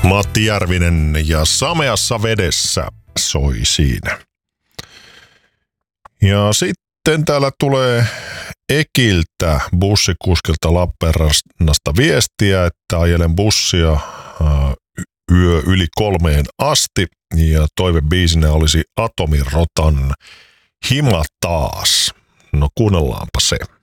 Matti Järvinen ja Sameassa vedessä soi siinä. Ja sitten täällä tulee Ekiltä, bussikuskilta Lappeenrannasta viestiä, että ajelen bussia yö yli 3 asti ja toivebiisinä olisi Atomirotan Hima taas. No kuunnellaanpa se.